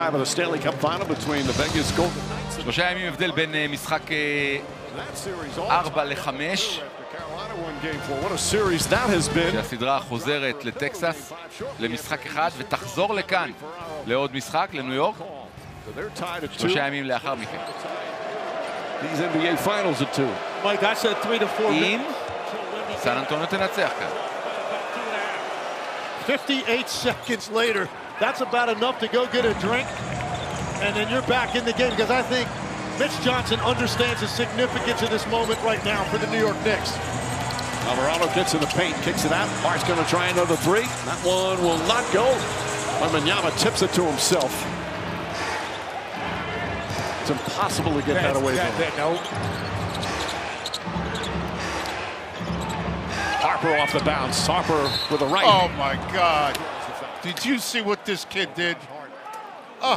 of the Stanley Cup final between the Vegas Golden Knights. 3 ימים הבדל בין משחק 4-5. What a series that has been. שהסדרה חוזרת לטקסס למשחק אחד ותחזור לכאן לעוד משחק לניו יורק 3 ימים לאחר מכן. These NBA finals at 2. Mike, I said 3 to 4 אם סן אנטוניו תנצח כאן. 58 seconds later, that's about enough to go get a drink, and then you're back in the game, because I think Mitch Johnson understands the significance of this moment right now for the New York Knicks. Alvarado gets in the paint, kicks it out. Hart's going to try another three. That one will not go. Wembanyama tips it to himself. It's impossible to get that away from him. No. Harper off the bounce. Harper with a right. Oh my God. Did you see what this kid did? Oh.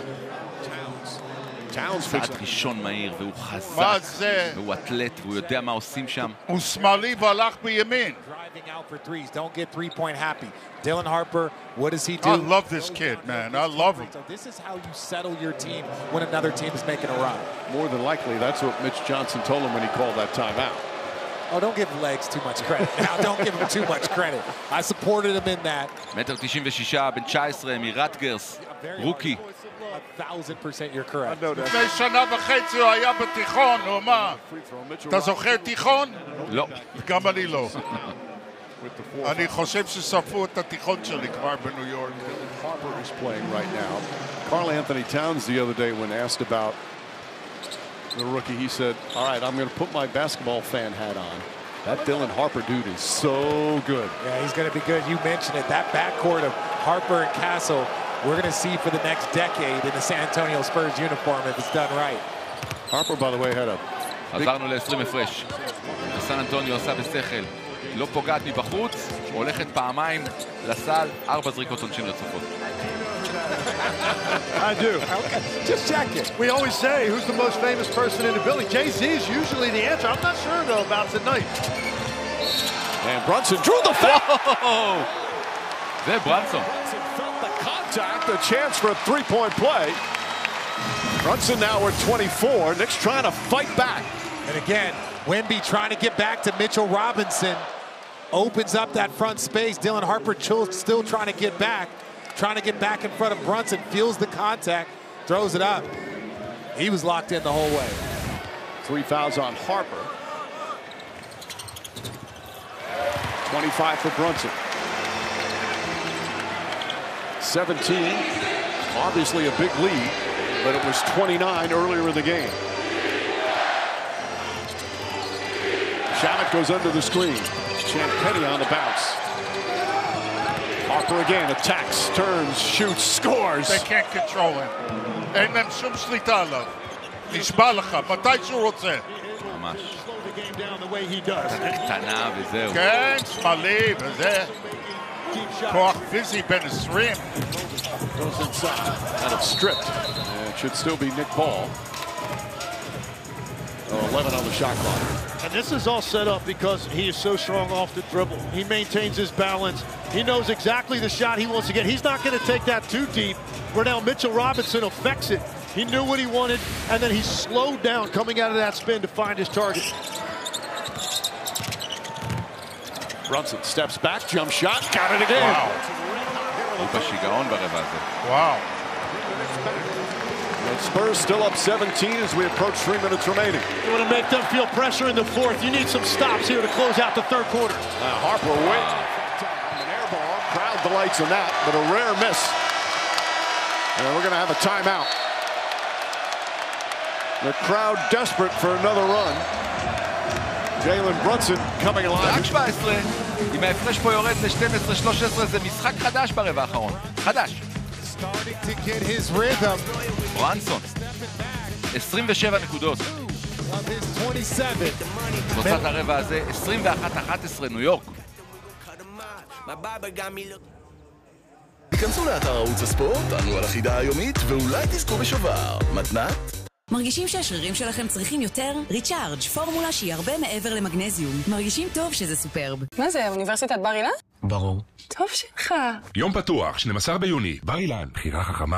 Towns צעד ראשון מהיר והוא חזק. מה זה? והוא אתלט והוא יודע מה עושים שם. הוא שמאלי והלך בימין. Driving out for threes. Don't get three-point happy. Dylan Harper, what does he do? I love this kid, man. I love him. So this is how you settle your team when another team is making a run. More than likely, that's what Mitch Johnson told him when he called that timeout. Oh, don't give legs too much credit. Now, don't give him too much credit. I supported him in that. 1.96 בן 19 מרטגרס, רוקי. 1,000% you're correct. לפני שנה וחצי הוא היה בתיכון, נו מה? אתה זוכר תיכון? לא. גם אני לא. אני חושב ששרפו את התיכון שלי כבר בניו יורק. Harper is playing right now. Karl Anthony Towns the other day when asked about the rookie, he said, all right, I'm going to put my basketball fan hat on. That Dylan Harper dude is so good. Yeah, he's going to be good. You mentioned it. That backcourt of Harper and Castle, we're going to see for the next decade in the San Antonio Spurs uniform if it's done right. Harper, by the way, had a חזרנו ל-20 הפרש. סן אנטוניו עושה בשכל. לא פוגעת מבחוץ, הולכת פעמיים לסל, 4 זריקות עונשין רצופות. I do. Just check it. We always say, who's the most famous person in the building? Jay-Z is usually the answer. I'm not sure, though, about tonight. And Brunson drew the foul. זה ברנסון. Felt the contact, a chance for a three-point play. Brunson now at 24. Knicks trying to fight back. And again, Wemby trying to get back to Mitchell Robinson. Opens up that front space. Dylan Harper still trying to get back. Trying to get back in front of Brunson. Feels the contact. Throws it up. He was locked in the whole way. 3 fouls on Harper. 25 for Brunson. 17. Obviously a big lead, but it was 29 earlier in the game. Shamet goes under the screen. Champagnie on the bounce. Harper again attacks, turns, shoots, scores. They can't control him. אין להם שום שליטה עליו. נשבע לך, מתי שהוא רוצה. ממש. The game down the way he does. קטנה וזהו. כן, שמאלי וזה. כוח פיזי בין 20. Goes inside, kind of stripped. And it should still be Nick Ball. 11 on the shot clock. And this is all set up because he is so strong off the dribble. He maintains his balance. He knows exactly the shot he wants to get. He's not going to take that too deep, where now Mitchell Robinson affects it. He knew what he wanted, and then he slowed down coming out of that spin to find his target. Brunson steps back, jump shot, got it again. Wow. הוא בשיגעון ברבע הזה. Wow. And Spurs still up 17 as we approach 3 minutes remaining. You want to make them feel pressure in the fourth. You need some stops here to close out the third quarter. Harper wait. An air ball. Crowd delights in that, but a rare miss. And we're going to have a timeout. The crowd desperate for another run. Jalen Brunson coming alive. רק 17, אם ההפרש פה יורד ל-12-13, זה משחק חדש ברבע האחרון. חדש. Starting to get his rhythm. ברנסון. 27 נקודות. Of his 27. תוצאת הרבע הזה, 21-11 ניו יורק. תיכנסו לאתר ערוץ הספורט, ענו על החידה היומית, ואולי תזכו בשובר. מתנת? מרגישים שהשרירים שלכם צריכים יותר? ריצ'ארג', פורמולה שהיא הרבה מעבר למגנזיום. מרגישים טוב שזה סופרב. מה זה, אוניברסיטת בר אילן? ברור. טוב שלך. יום פתוח, 12 ביוני, בר אילן, בחירה חכמה.